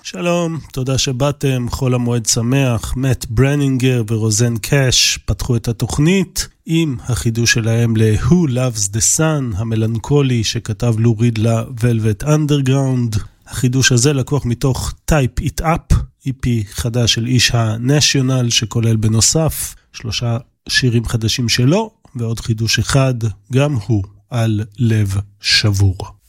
שלום, תודה שבאתם, חול המועד שמח. מאט ברנינגר ורוזן קאש פתחו את התוכנית עם החידוש שלהם ל-Who Loves the Sun, המלנכולי שכתב לו ריד ל-Velvet Underground. החידוש הזה לקוח מתוך Type It Up, EP חדש של איש הנשיונל שכולל בנוסף 3 שירים חדשים שלו ועוד חידוש אחד, גם הוא על לב שבור.